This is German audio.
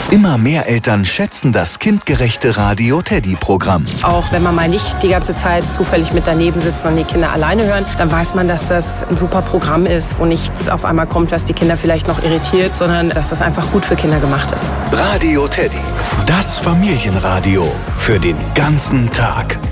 Immer mehr Eltern schätzen das kindgerechte Radio Teddy-Programm. Auch wenn man mal nicht die ganze Zeit zufällig mit daneben sitzt und die Kinder alleine hören, dann weiß man, dass das ein super Programm ist, wo nichts auf einmal kommt, was die Kinder vielleicht noch irritiert, sondern dass das einfach gut für Kinder gemacht ist. Radio Teddy, das Familienradio für den ganzen Tag.